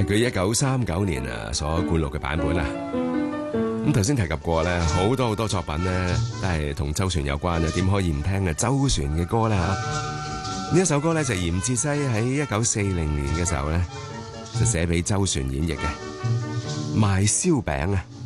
佢1939年所灌錄嘅版本啦。咁頭先提及過咧，好多作品咧都係同周璇有關嘅，點可以唔聽周璇嘅歌咧嚇？呢一首歌咧就嚴哲西喺1940年嘅時候咧就寫俾周璇演繹嘅《賣燒餅》啊。